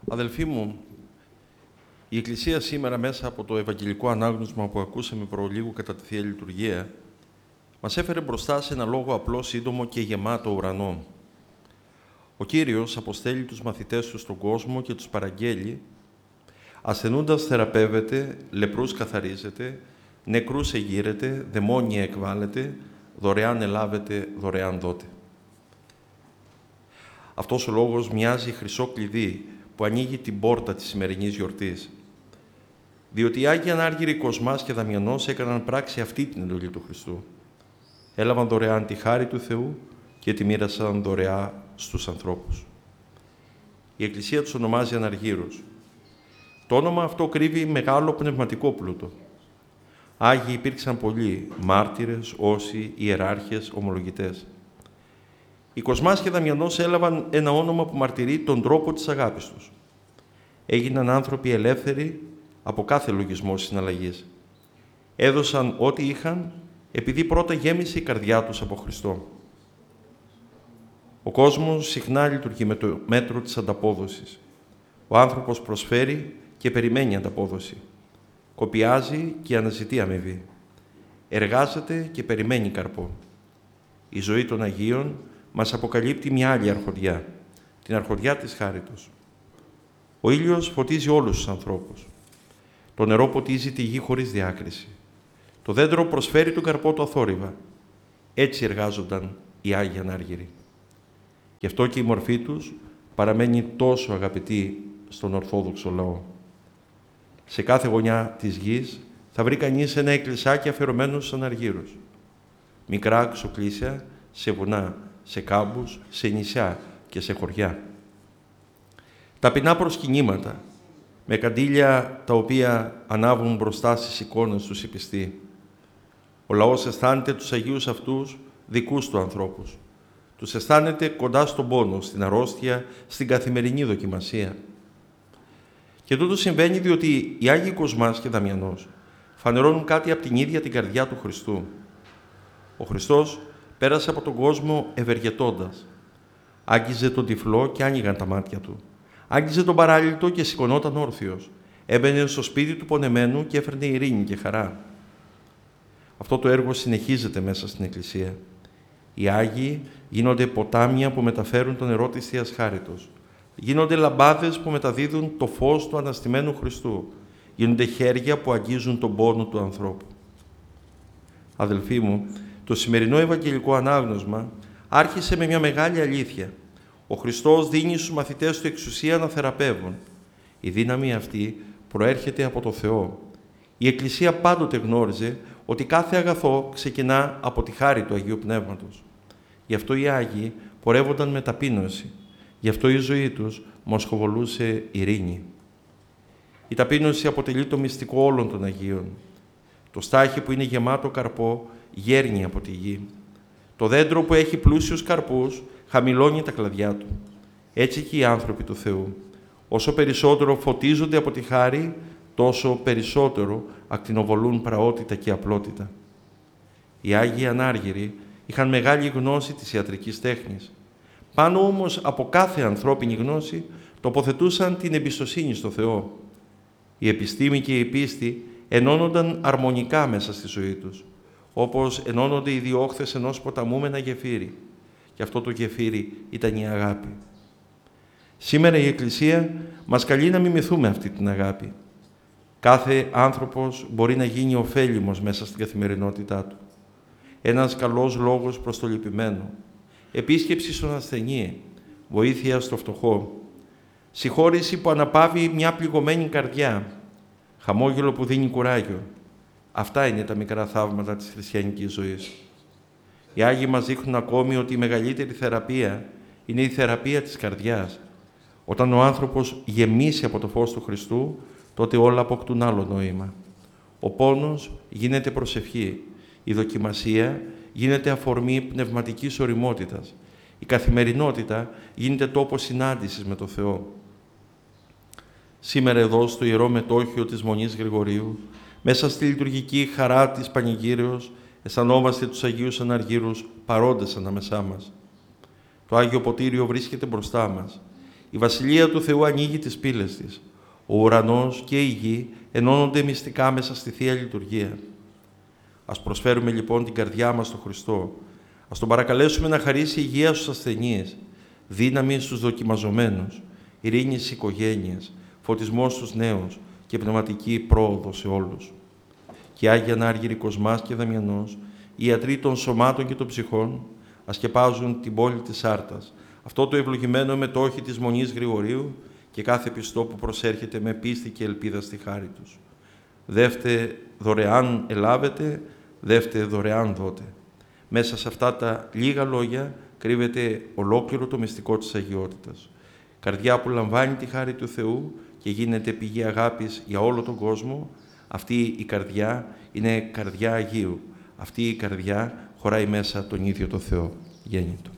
Αδελφοί μου, η Εκκλησία σήμερα μέσα από το Ευαγγελικό Ανάγνωσμα που ακούσαμε προλίγου κατά τη Θεία Λειτουργία μας έφερε μπροστά σε ένα λόγο απλό, σύντομο και γεμάτο ουρανό. Ο Κύριος αποστέλει τους μαθητές του στον κόσμο και τους παραγγέλει ασθενούντας θεραπεύεται, λεπρούς καθαρίζεται, νεκρούς εγείρεται, δαιμόνια εκβάλλεται, δωρεάν ελάβετε, δωρεάν δότε. Αυτός ο λόγος μοιάζει χρυσό κλειδί που ανοίγει την πόρτα της σημερινής γιορτής. Διότι οι Άγιοι Ανάργυροι Κοσμάς και Δαμιανός έκαναν πράξη αυτή την εντολή του Χριστού. Έλαβαν δωρεάν τη χάρη του Θεού και τη μοίρασαν δωρεά στους ανθρώπους. Η Εκκλησία τους ονομάζει Αναργύρους. Το όνομα αυτό κρύβει μεγάλο πνευματικό πλούτο. Άγιοι υπήρξαν πολλοί, μάρτυρες, όσοι, ιεράρχες, ομολογητές. Οι Κοσμάς και Δαμιανός έλαβαν ένα όνομα που μαρτυρεί τον τρόπο της αγάπης τους. Έγιναν άνθρωποι ελεύθεροι από κάθε λογισμό συναλλαγής. Έδωσαν ό,τι είχαν, επειδή πρώτα γέμισε η καρδιά τους από Χριστό. Ο κόσμος συχνά λειτουργεί με το μέτρο της ανταπόδοσης. Ο άνθρωπος προσφέρει και περιμένει ανταπόδοση. Κοπιάζει και αναζητεί αμοιβή. Εργάζεται και περιμένει καρπό. Η ζωή των Αγίων μας αποκαλύπτει μια άλλη αρχοντιά, την αρχοντιά της χάριτος. Ο ήλιος φωτίζει όλους τους ανθρώπους. Το νερό ποτίζει τη γη χωρίς διάκριση. Το δέντρο προσφέρει τον καρπό του αθόρυβα. Έτσι εργάζονταν οι Άγιοι Ανάργυροι. Γι' αυτό και η μορφή τους παραμένει τόσο αγαπητή στον Ορθόδοξο λαό. Σε κάθε γωνιά της γης θα βρει κανείς ένα εκκλησάκι αφιερωμένο στους Αναργύρους. Μικρά ξοκλήσια σε βουνά, σε κάμπους, σε νησιά και σε χωριά. Ταπεινά προσκυνήματα, με καντήλια τα οποία ανάβουν μπροστά στις εικόνες τους οι πιστοί. Ο λαός αισθάνεται τους Αγίους αυτούς δικούς του ανθρώπους. Τους αισθάνεται κοντά στον πόνο, στην αρρώστια, στην καθημερινή δοκιμασία. Και τούτο συμβαίνει διότι οι Άγιοι Κοσμάς και Δαμιανός φανερώνουν κάτι από την ίδια την καρδιά του Χριστού. Ο Χριστός πέρασε από τον κόσμο ευεργετώντας. Άγγιζε τον τυφλό και άνοιγαν τα μάτια του. Άγγιζε τον παράλυτο και σηκωνόταν όρθιος. Έμπαινε στο σπίτι του πονεμένου και έφερνε ειρήνη και χαρά. Αυτό το έργο συνεχίζεται μέσα στην Εκκλησία. Οι Άγιοι γίνονται ποτάμια που μεταφέρουν το νερό της Θείας Χάριτος. Γίνονται λαμπάδες που μεταδίδουν το φως του αναστημένου Χριστού. Γίνονται χέρια που αγγίζουν τον πόνο του ανθρώπου. Αδελφοί μου, το σημερινό Ευαγγελικό Ανάγνωσμα άρχισε με μια μεγάλη αλήθεια. Ο Χριστός δίνει στους μαθητές του εξουσία να θεραπεύουν. Η δύναμη αυτή προέρχεται από το Θεό. Η Εκκλησία πάντοτε γνώριζε ότι κάθε αγαθό ξεκινά από τη χάρη του Αγίου Πνεύματος. Γι' αυτό οι Άγιοι πορεύονταν με ταπείνωση. Γι' αυτό η ζωή τους μοσχοβολούσε ειρήνη. Η ταπείνωση αποτελεί το μυστικό όλων των Αγίων. Το στάχι που είναι γεμάτο καρπό γέρνει από τη γη. Το δέντρο που έχει πλούσιους καρπούς χαμηλώνει τα κλαδιά του. Έτσι και οι άνθρωποι του Θεού. Όσο περισσότερο φωτίζονται από τη χάρη, τόσο περισσότερο ακτινοβολούν πραότητα και απλότητα. Οι Άγιοι Ανάργυροι είχαν μεγάλη γνώση της ιατρικής τέχνης. Πάνω όμως από κάθε ανθρώπινη γνώση τοποθετούσαν την εμπιστοσύνη στο Θεό. Η επιστήμη και η πίστη ενώνονταν αρμονικά μέσα στη ζωή τους, όπως ενώνονται οι δύο όχθες ενός ποταμού με ένα γεφύρι. Και αυτό το γεφύρι ήταν η αγάπη. Σήμερα η Εκκλησία μας καλεί να μιμηθούμε αυτή την αγάπη. Κάθε άνθρωπος μπορεί να γίνει ωφέλιμος μέσα στην καθημερινότητά του. Ένας καλός λόγος προς το λυπημένο. Επίσκεψη στον ασθενή. Βοήθεια στο φτωχό. Συγχώρηση που αναπαύει μια πληγωμένη καρδιά. Χαμόγελο που δίνει κουράγιο. Αυτά είναι τα μικρά θαύματα της χριστιανικής ζωής. Οι Άγιοι μας δείχνουν ακόμη ότι η μεγαλύτερη θεραπεία είναι η θεραπεία της καρδιάς. Όταν ο άνθρωπος γεμίσει από το φως του Χριστού, τότε όλα αποκτούν άλλο νόημα. Ο πόνος γίνεται προσευχή. Η δοκιμασία γίνεται αφορμή πνευματικής ωριμότητας. Η καθημερινότητα γίνεται τόπος συνάντησης με το Θεό. Σήμερα εδώ στο Ιερό Μετόχιο της Μονής Γρηγορίου, μέσα στη λειτουργική χαρά της Πανηγύρεως, αισθανόμαστε τους Αγίους Αναργύρους παρόντες ανάμεσά μας. Το Άγιο Ποτήριο βρίσκεται μπροστά μας. Η Βασιλεία του Θεού ανοίγει τις πύλες της. Ο ουρανός και η γη ενώνονται μυστικά μέσα στη Θεία Λειτουργία. Ας προσφέρουμε λοιπόν την καρδιά μας στον Χριστό. Ας τον παρακαλέσουμε να χαρίσει υγεία στους ασθενείς, δύναμη στους δοκιμαζομένους, ειρήνη στις οικογένειες, φωτισμό στους νέους και πνευματική πρόοδο σε όλους. Και Άγιοι Ανάργυροι Κοσμάς και Δαμιανός, οι ιατροί των σωμάτων και των ψυχών, ασκεπάζουν την πόλη της Σάρτας, αυτό το ευλογημένο μετόχι της Μονής Γρηγορίου και κάθε πιστό που προσέρχεται με πίστη και ελπίδα στη χάρη τους. Δεύτε δωρεάν ελάβετε, δεύτε δωρεάν δότε. Μέσα σε αυτά τα λίγα λόγια κρύβεται ολόκληρο το μυστικό της αγιότητας. Καρδιά που λαμβάνει τη χάρη του Θεού και γίνεται πηγή αγάπης για όλο τον κόσμο, αυτή η καρδιά είναι καρδιά Αγίου. Αυτή η καρδιά χωράει μέσα τον ίδιο το Θεό γέννητο.